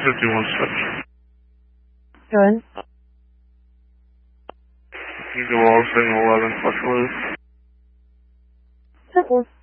51 switch. Good. You go all signal 11 flush loose. Simple.